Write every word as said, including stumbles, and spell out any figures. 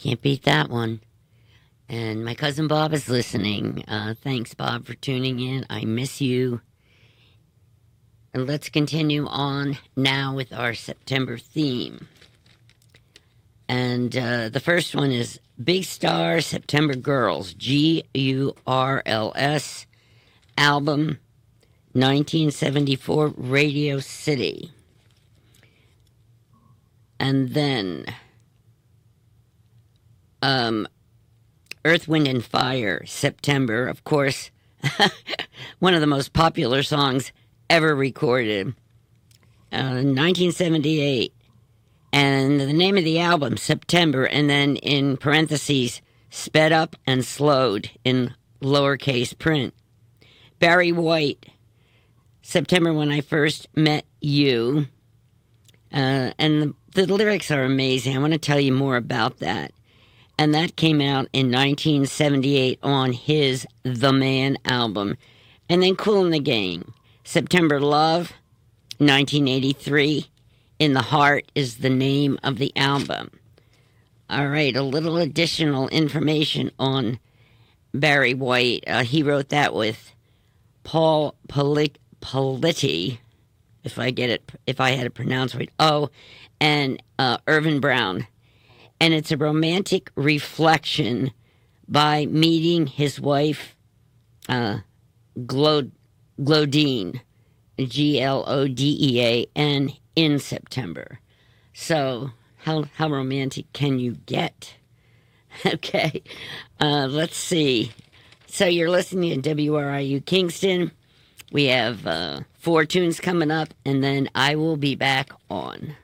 Can't beat that one. And my cousin Bob is listening. Uh, thanks, Bob, for tuning in. I miss you. And let's continue on now with our September theme. And uh, the first one is Big Star September Girls, G U R L S, album nineteen seventy-four, Radio City. And then um, Earth, Wind, and Fire, September, of course, one of the most popular songs ever recorded, uh, nineteen seventy-eight. And the name of the album, September, and then in parentheses, sped up and slowed in lowercase print. Barry White, September When I First Met You. Uh, and the, the lyrics are amazing. I want to tell you more about that. And that came out in nineteen seventy-eight on his The Man album. And then Kool and the Gang, September Love, nineteen eighty-three. In the Heart is the name of the album. All right, a little additional information on Barry White. Uh, he wrote that with Paul Poli- Politti, if I get it, if I had it pronounced right. Oh, and uh, Irvin Brown. And it's a romantic reflection by meeting his wife, uh, Glo- Glodine, G L O D E A N, in September. So how how romantic can you get? Okay, uh, let's see. So you're listening to W R I U Kingston. We have uh, four tunes coming up, and then I will be back on.